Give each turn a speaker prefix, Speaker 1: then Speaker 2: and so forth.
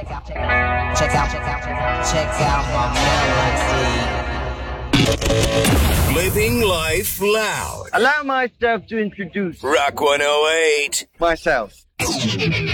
Speaker 1: Check out my melody.
Speaker 2: Living life loud.
Speaker 3: Allow myself to introduce
Speaker 2: Rock 108.
Speaker 3: myself.